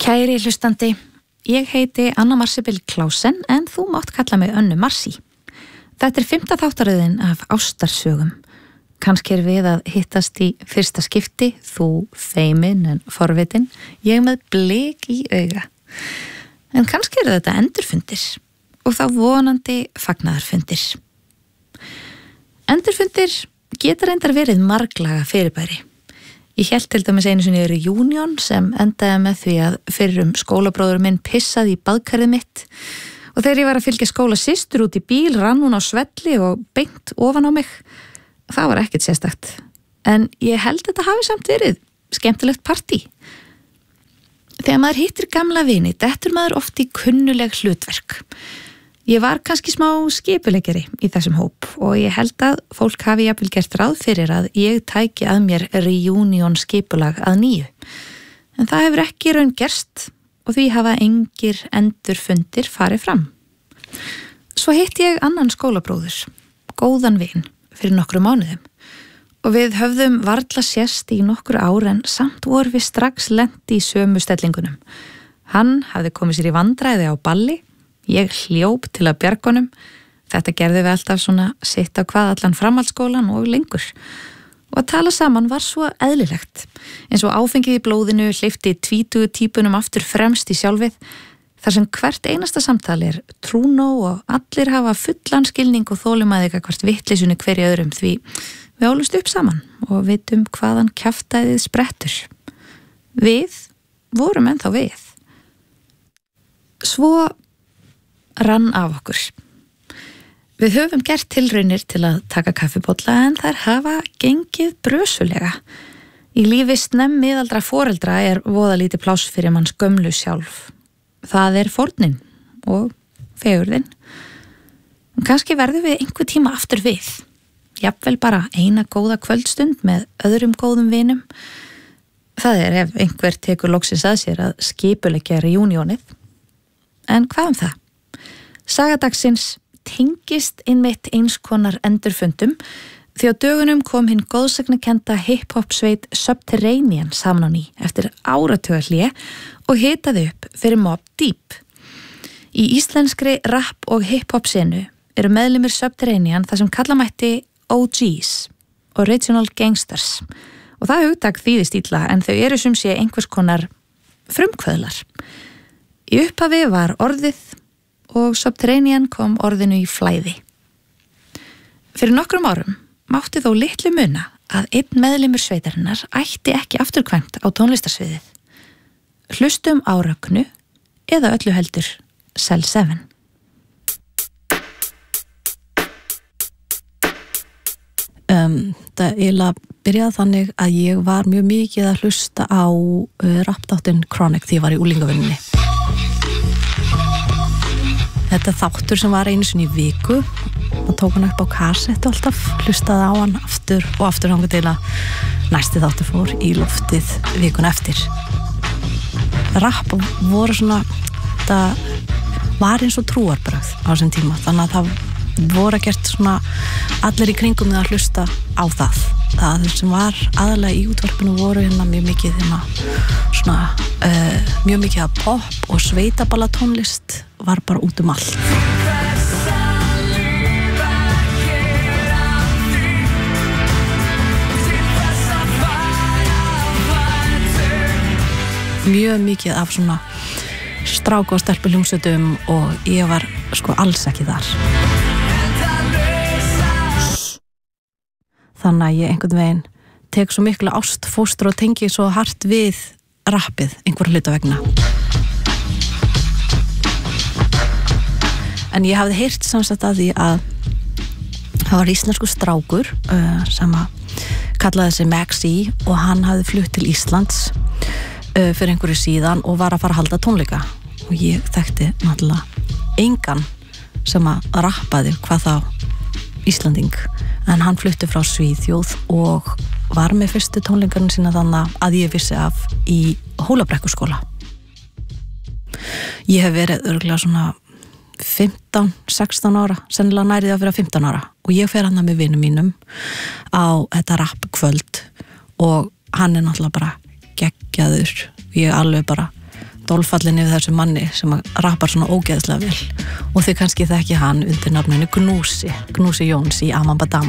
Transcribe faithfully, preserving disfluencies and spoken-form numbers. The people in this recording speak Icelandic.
Kæri hlustandi, ég heiti Anna Marsibil Klausen en þú mátt kalla mig Önnu Marsi. Þetta er fimmta þáttaröðin af ástarsögum. Kannski er við að hittast í fyrsta skipti, þú feimin en forvitin, ég með blik í auga. En kannski eru þetta endurfundir og þá vonandi fagnaðarfundir. Endurfundir geta reyndar verið marglaga fyrirbæri. Ég hélt til dæmis einu sinni reunion sem endaði með því að fyrrum skólabróður minn pissaði í baðkarið mitt og þegar ég var að fylgja skóla systur út í bíl rann hún á svelli og beint ofan á mig. Það var ekkert sérstakt. En ég held þetta hafi samt verið skemmtilegt partí. Þegar maður hittir gamla vini, dettur maður oft í kunnuleg hlutverk. Ég var kannski smá skipuleggari í þessum hóp og ég held að fólk hafi jafnvel gert ráð fyrir að ég tæki að mér reunion skipulag að nýju. En það hefur ekki raun gerst og því hafa engir endurfundir farið fram. Svo hitt ég annan skólabróður, góðan vin, fyrir nokkru mánuðum og við höfðum varla sést í nokkur ár en samt voru við strax lent í sömu stellingunum. Hann hafði komið sér í vandræði á balli, ég hljóp til að bjargunum. Þetta gerði við alltaf svona sitt á hvað allan framhaldsskólan og lengur. Og að tala saman var svo eðlilegt. Eins og áfengið í blóðinu hleypti tvítugu típunum aftur fremst í sjálfið, þar sem hvert einasta samtali er trúnó og allir hafa fullan skilning og þolinmæði gagnvart vitleysunni hverju öðrum því við ólumst upp saman og vitum hvaðan kjaftæðið sprettur. Við vorum ennþá við. Svo rann af okkur. Við höfum gert tilraunir til að taka kaffibolla en þær hafa gengið brösulega. Í lífi snemm miðaldra foreldra er voða lítið pláss fyrir manns gömlu sjálf. Það er fórnin og fegurðin. Kannski verðum við einhver tíma aftur við. Jafnvel bara eina góða kvöldstund með öðrum góðum vinum. Það er ef einhver tekur loksins að sér að skipuleggja reunionið. En hvað um það? Sagadagsins tengist einmitt eins konar endurfundum því á dögunum kom hinn góðsagnakennda hip-hop sveit Subterranean saman á ný eftir áratugarhlé og hitaði upp fyrir Mobb Deep. Í íslenskri rap og hip-hop senu eru meðlimir Subterranean það sem kalla mætti O Gs, Original Gangsters, og það hugtak þýðist illa en þau eru sum sé einhvers konar frumkvöðlar. Í upphafi var orðið og Subterranean kom orðinu í flæði. Fyrir nokkrum árum mátti þó litlu muna að einn meðlimur sveitarinnar ætti ekki afturkvæmt á tónlistarsviðið. Hlustum á Rögnu eða öllu heldur Cell seven. Um, það eiginlega byrjaði þannig að ég var mjög mikið að hlusta á uh, rappdáttin Chronic því ég var í unglingavinnunni. Þetta er þáttur sem var einu sinni í viku og tók hann upp á kassettu alltaf, hlustaði á hann aftur og aftur hangið til að næsti þáttur fór í loftið vikun eftir. Rapp voru svona, þetta var eins og trúarbrögð á þessum tíma, þannig að það voru að gert svona allir í kringum með að hlusta á það. Það sem var aðalega í útvarpinu voru hérna mjög mikið hérna svona uh, mjög mikið að pop og sveitaballa tónlist var bara út um allt. Mjög mikið af svona stráka og stelpu hljómsveitum og ég var sko alls ekki þar. Þannig að ég einhvern veginn tek svo mikla ást, fóstur og tengi svo hart við rappið einhver hluta vegna. En ég hafði heyrt samsagt að því að það var íslensku strákur uh, sem að kallaði sig Maxi og hann hafði flutt til Íslands uh, fyrir einhverju síðan og var að fara að halda tónleika. Og ég þekkti náttúrulega engan sem að rappaði hvað þá Íslanding. En hann flutti frá Svíþjóð og var með fyrstu tónleikarinn sína þannig að ég vissi af í Hólabrekkuskóla. Ég hef verið örugglega svona fimmtán, sextán ára, sennilega nærið að vera fimmtán ára og ég fer hann með vinum mínum á þetta rappkvöld og hann er náttúrulega bara geggjaður. Ég alveg bara dolfallin yfir þessu manni sem rappar svona ógeðslega vel og þið kannski þekki hann undir nafninu Gnúsi Gnúsi Jóns í Amambadama